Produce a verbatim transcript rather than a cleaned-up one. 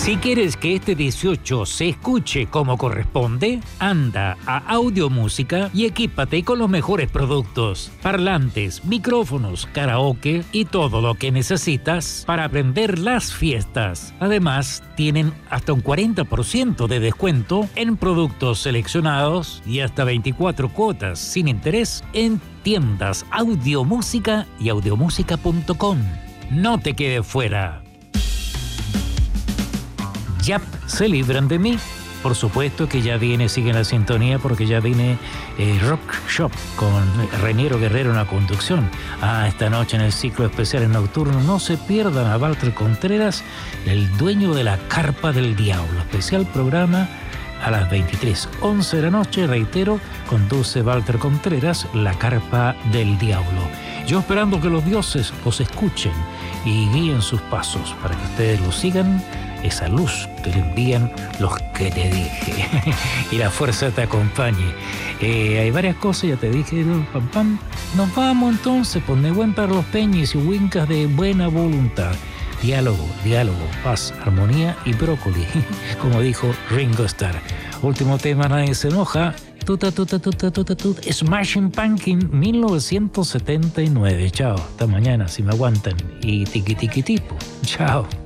Si quieres que este dieciocho se escuche como corresponde, anda a Audio Música y equípate con los mejores productos, parlantes, micrófonos, karaoke y todo lo que necesitas para aprender las fiestas. Además, tienen hasta un cuarenta por ciento de descuento en productos seleccionados y hasta veinticuatro cuotas sin interés en tiendas Audio Música y audiomúsica punto com. No te quedes fuera. Yap, se libran de mí. Por supuesto que ya viene, sigue la sintonía porque ya viene eh, Rock Shop con Reniero Guerrero en la conducción. Ah, esta noche en el ciclo especial en nocturno no se pierdan a Walter Contreras, el dueño de la Carpa del Diablo. Especial programa a las veintitrés once de la noche, reitero, conduce Walter Contreras, la Carpa del Diablo. Yo esperando que los dioses los escuchen y guíen sus pasos para que ustedes los sigan, esa luz que le envían los que te dije y la fuerza te acompañe. Eh, hay varias cosas, ya te dije, pam, pam. Nos vamos entonces, pues Nehuen Carlos Peñas y Wincas de buena voluntad. Diálogo, diálogo, paz, armonía y brócoli, como dijo Ringo Starr. Último tema, Nadie se enoja. Tuta, tuta, tuta, tuta, tuta. Smashing Pumpkins, mil novecientos setenta y nueve. Chao, hasta mañana, si me aguantan. Y tiqui tiqui tipo. Chao.